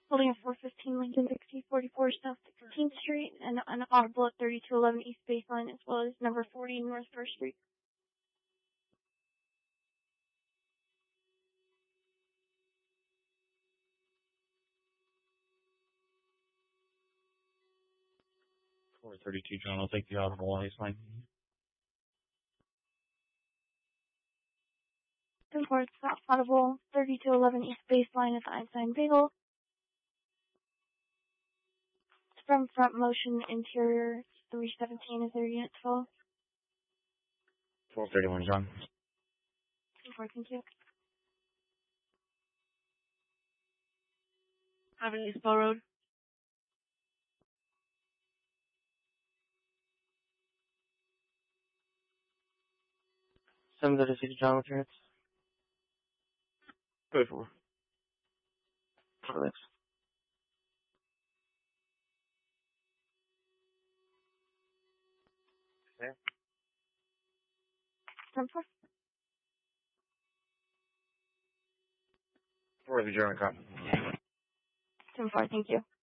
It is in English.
Holding at 415 Lincoln 6044 South 16th Street and unaudible at 3211 East Baseline as well as number 40 North 1st Street. John, I'll take the audible baseline. Report South Audible 3211 East Baseline at the Einstein Bagel. From Front Motion Interior 317 is there unit 12? 1231, John. Report, thank you. Avenue East Bell Road. Some that is John with your hits. Go for it. Thanks. Okay. From 4. For the German cop. 10-4, thank you.